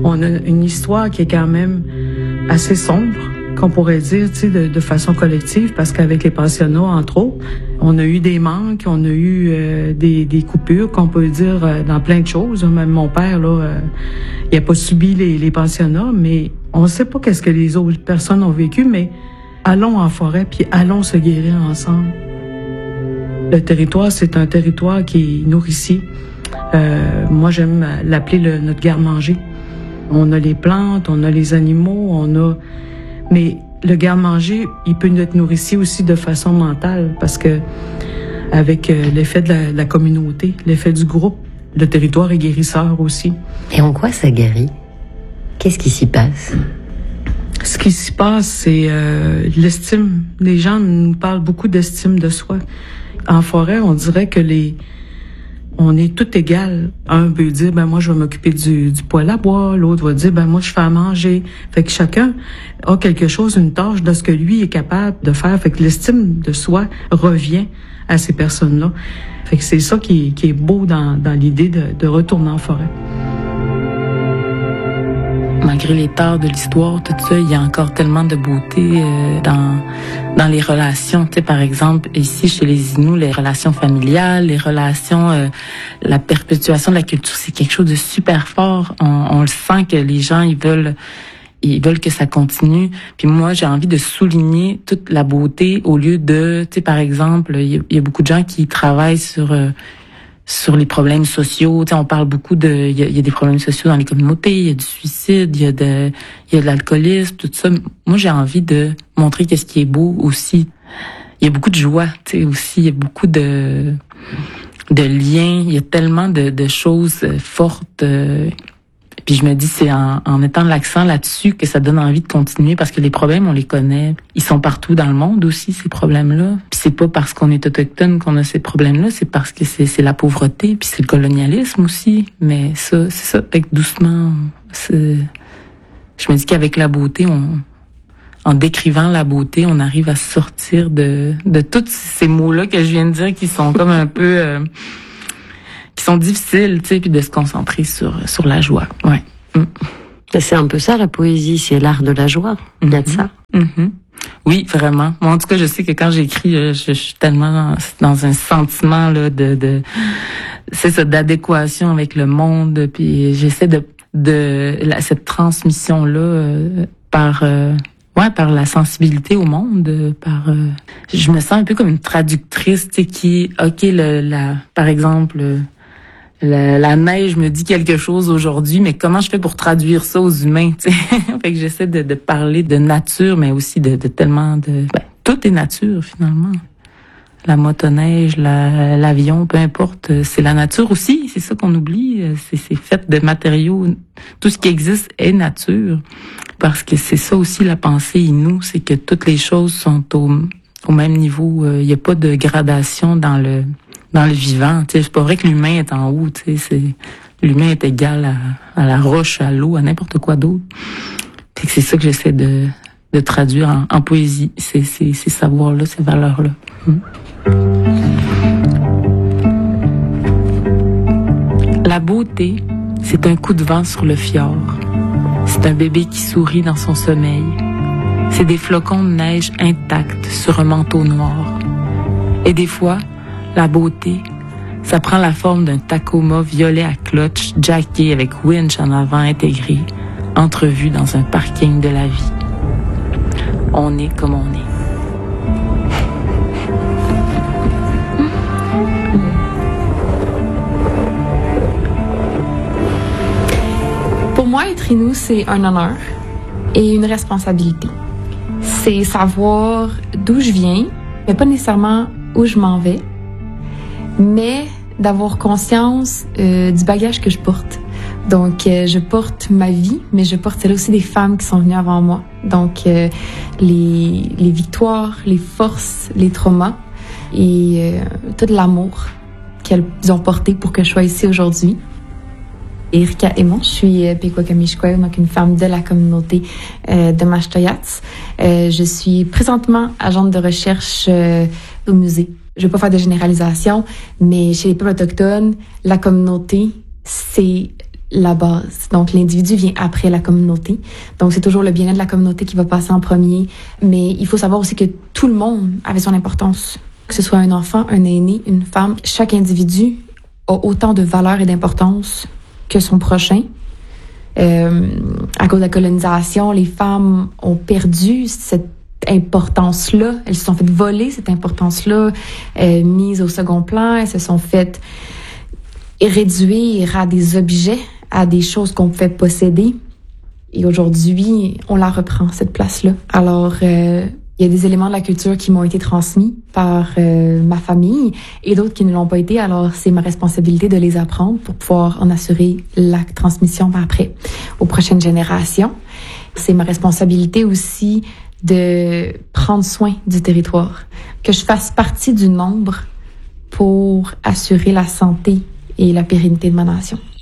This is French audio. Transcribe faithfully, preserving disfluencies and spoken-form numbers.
On a une histoire qui est quand même assez sombre, qu'on pourrait dire, tu sais, de, de façon collective, parce qu'avec les pensionnats, entre autres, on a eu des manques, on a eu euh, des, des coupures, qu'on peut dire euh, dans plein de choses. Même mon père, là, euh, il a pas subi les, les pensionnats, mais on ne sait pas qu'est-ce que les autres personnes ont vécu, mais allons en forêt, puis allons se guérir ensemble. Le territoire, c'est un territoire qui est nourricier. Euh, moi, j'aime l'appeler le, notre garde-manger. On a les plantes, on a les animaux, on a... Mais le garde-manger, il peut être nourricier aussi de façon mentale, parce que avec euh, l'effet de la, de la communauté, l'effet du groupe, le territoire est guérisseur aussi. Et en quoi ça guérit? Qu'est-ce qui s'y passe? Ce qui s'y passe, c'est euh, l'estime. Les gens nous parlent beaucoup d'estime de soi. En forêt, on dirait que les... On est tout égal. Un peut dire, ben moi, je vais m'occuper du, du poêle à bois. L'autre va dire, ben moi, je fais à manger. Fait que chacun a quelque chose, une tâche de ce que lui est capable de faire. Fait que l'estime de soi revient à ces personnes-là. Fait que c'est ça qui est, qui est beau dans, dans l'idée de, de retourner en forêt. Malgré les torts de l'histoire, tout ça, il y a encore tellement de beauté euh, dans dans les relations. Tu sais, par exemple, ici chez les Inuits, les relations familiales, les relations, euh, la perpétuation de la culture, c'est quelque chose de super fort. On, on le sent que les gens, ils veulent, ils veulent que ça continue. Puis moi, j'ai envie de souligner toute la beauté au lieu de, tu sais, par exemple, il y a, il y a beaucoup de gens qui travaillent sur euh, sur les problèmes sociaux. Tu sais, on parle beaucoup de, il y a, il y a des problèmes sociaux dans les communautés, il y a du suicide, il y a de, il y a de l'alcoolisme, tout ça. Moi, j'ai envie de montrer qu'est-ce qui est beau aussi. Il y a beaucoup de joie, tu sais, aussi. Il y a beaucoup de, de liens. Il y a tellement de, de choses fortes. Euh, puis je me dis, c'est en, en mettant l'accent là-dessus que ça donne envie de continuer, parce que les problèmes, on les connaît. Ils sont partout dans le monde aussi, ces problèmes-là. Puis c'est pas parce qu'on est autochtone qu'on a ces problèmes-là, c'est parce que c'est, c'est la pauvreté, puis c'est le colonialisme aussi. Mais ça, c'est ça, avec doucement, c'est... je me dis qu'avec la beauté, on, en décrivant la beauté, on arrive à sortir de, de tous ces mots-là que je viens de dire qui sont comme un peu... Euh, qui sont difficiles, tu sais, puis de se concentrer sur sur la joie. Ouais. Mm. C'est un peu ça, la poésie, c'est l'art de la joie. Il y a de ça. Mm-hmm. Oui, vraiment. Moi, en tout cas, je sais que quand j'écris, je, je suis tellement dans, dans un sentiment là de, de c'est ça, d'adéquation avec le monde, puis j'essaie de de la, cette transmission là euh, par euh, ouais, par la sensibilité au monde, euh, par euh, je me sens un peu comme une traductrice, tu sais, qui OK, le, la par exemple euh, La, la neige me dit quelque chose aujourd'hui, mais comment je fais pour traduire ça aux humains, tu sais? Fait que j'essaie de, de parler de nature, mais aussi de, de tellement de... Ben, tout est nature, finalement. La motoneige, la, l'avion, peu importe. C'est la nature aussi, c'est ça qu'on oublie. C'est, c'est fait de matériaux. Tout ce qui existe est nature. Parce que c'est ça aussi la pensée Innu, c'est que toutes les choses sont au, au même niveau. Il n'y a pas de gradation dans le... dans le vivant, tu sais, c'est pas vrai que l'humain est en haut, tu sais, c'est l'humain est égal à, à la roche, à l'eau, à n'importe quoi d'autre. Fait que c'est ça que j'essaie de de traduire en, en poésie, ces ces ces savoirs-là, ces valeurs-là. Hum. La beauté, c'est un coup de vent sur le fjord. C'est un bébé qui sourit dans son sommeil. C'est des flocons de neige intacts sur un manteau noir. Et des fois, la beauté, ça prend la forme d'un Tacoma violet à clutch, jacké avec winch en avant intégré, entrevu dans un parking de la vie. On est comme on est. Pour moi, être Innu, c'est un honneur et une responsabilité. C'est savoir d'où je viens, mais pas nécessairement où je m'en vais, mais d'avoir conscience euh, du bagage que je porte. Donc, euh, je porte ma vie, mais je porte celle aussi des femmes qui sont venues avant moi. Donc, euh, les, les victoires, les forces, les traumas et euh, tout l'amour qu'elles ont porté pour que je sois ici aujourd'hui. Erika Aymon, je suis euh, Pequawakamichkwe, donc une femme de la communauté euh, de Mashtoyats. Euh, je suis présentement agente de recherche euh, au musée. Je ne vais pas faire de généralisation, mais chez les peuples autochtones, la communauté, c'est la base. Donc, l'individu vient après la communauté. Donc, c'est toujours le bien-être de la communauté qui va passer en premier. Mais il faut savoir aussi que tout le monde avait son importance. Que ce soit un enfant, un aîné, une femme, chaque individu a autant de valeur et d'importance que son prochain. Euh, à cause de la colonisation, les femmes ont perdu cette importance-là. Elles se sont faites voler cette importance-là, euh, mise au second plan. Elles se sont faites réduire à des objets, à des choses qu'on pouvait posséder. Et aujourd'hui, on la reprend, cette place-là. Alors, euh, il y a des éléments de la culture qui m'ont été transmis par euh, ma famille et d'autres qui ne l'ont pas été. Alors, c'est ma responsabilité de les apprendre pour pouvoir en assurer la transmission après aux prochaines générations. C'est ma responsabilité aussi de prendre soin du territoire, que je fasse partie du nombre pour assurer la santé et la pérennité de ma nation.